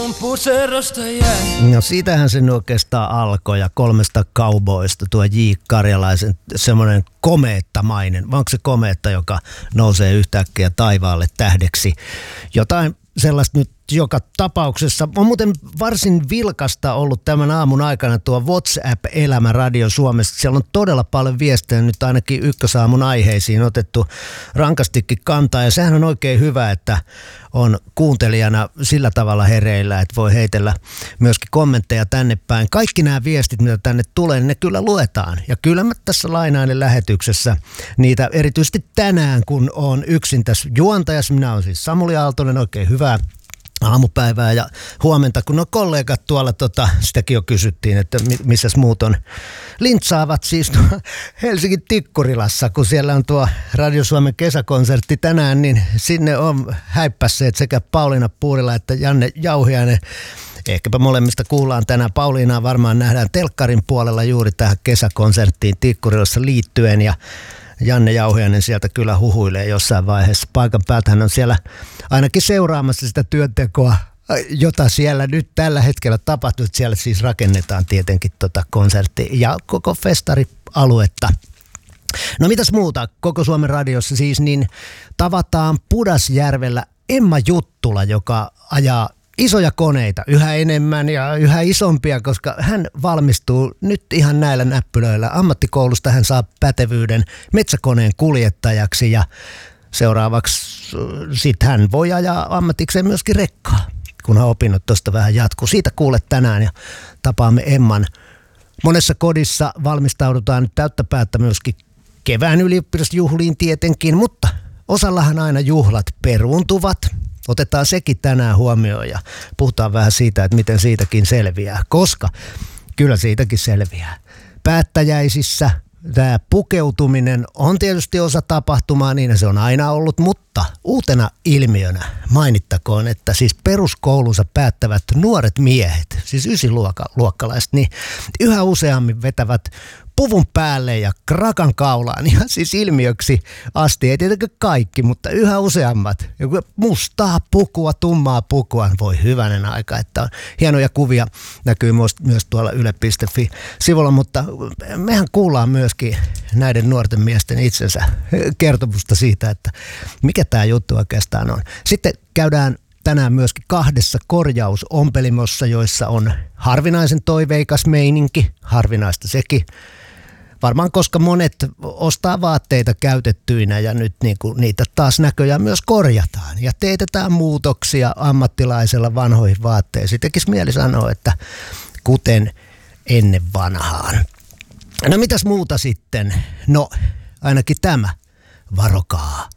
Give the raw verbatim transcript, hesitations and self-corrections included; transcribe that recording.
No siitähän se oikeastaan alkoi ja kolmesta kauboista tuo J. Karjalaisen semmoinen komeettamainen, vai onko se komeetta, joka nousee yhtäkkiä taivaalle tähdeksi? Jotain sellaista nyt joka tapauksessa. On muuten varsin vilkasta ollut tämän aamun aikana tuo WhatsApp-elämä Radio Suomessa. Siellä on todella paljon viestejä nyt ainakin ykkösaamun aiheisiin otettu rankastikin kantaa. Ja sehän on oikein hyvä, että on kuuntelijana sillä tavalla hereillä, että voi heitellä myöskin kommentteja tänne päin. Kaikki nämä viestit, mitä tänne tulee, ne kyllä luetaan. Ja kyllä mä tässä lainaan lähetyksessä niitä erityisesti tänään, kun on yksin tässä juontajassa. Minä olen siis Samuli Aaltonen, oikein hyvää aamupäivää ja huomenta, kun on kollegat tuolla, tota, sitäkin jo kysyttiin, että missäs muut on, lintsaavat siis Helsingin Tikkurilassa, kun siellä on tuo Radio Suomen kesäkonsertti tänään, niin sinne on häippässeet sekä Pauliina Puurila että Janne Jauhiainen. Ehkäpä molemmista kuullaan tänään. Pauliinaa varmaan nähdään telkkarin puolella juuri tähän kesäkonserttiin Tikkurilassa liittyen ja Janne Jauhiainen sieltä kyllä huhuilee jossain vaiheessa. Paikan päältä hän on siellä ainakin seuraamassa sitä työntekoa, jota siellä nyt tällä hetkellä tapahtuu. Siellä siis rakennetaan tietenkin tota konsertti ja koko festarialuetta. No mitäs muuta? Koko Suomen radiossa siis niin tavataan Pudasjärvellä Emma Juttula, joka ajaa isoja koneita, yhä enemmän ja yhä isompia, koska hän valmistuu nyt ihan näillä näppylöillä. Ammattikoulusta hän saa pätevyyden metsäkoneen kuljettajaksi ja seuraavaksi sitten hän voi ajaa ammatikseen myöskin rekkaa, kun hän opinnot tuosta vähän jatkuu. Siitä kuulet tänään ja tapaamme Emman. Monessa kodissa valmistaudutaan nyt täyttä päättä myöskin kevään ylioppilasjuhliin tietenkin, mutta osallahan aina juhlat peruuntuvat. Otetaan sekin tänään huomioon ja puhutaan vähän siitä, että miten siitäkin selviää, koska kyllä siitäkin selviää. Päättäjäisissä tämä pukeutuminen on tietysti osa tapahtumaa, niin se on aina ollut, mutta uutena ilmiönä mainittakoon, että siis peruskoulunsa päättävät nuoret miehet, siis ysiluokkalaiset, niin yhä useammin vetävät puvun päälle ja krakan kaulaan ihan siis ilmiöksi asti. Ei tietenkään kaikki, mutta yhä useammat. Mustaa pukua, tummaa pukua. Voi hyvänen aika, että on hienoja kuvia. Näkyy myös tuolla yle piste fi-sivulla, mutta mehän kuullaan myöskin näiden nuorten miesten itsensä kertomusta siitä, että mikä tämä juttu oikeastaan on. Sitten käydään tänään myöskin kahdessa korjausompelimossa, joissa on harvinaisen toiveikas meininki. Harvinaista sekin. Varmaan koska monet ostaa vaatteita käytettyinä ja nyt niinku niitä taas näköjään myös korjataan ja teetetään muutoksia ammattilaisella vanhoihin vaatteisiin. Tekisi mieli sanoa, että kuten ennen vanhaan. No mitäs muuta sitten? No ainakin tämä. Varokaa.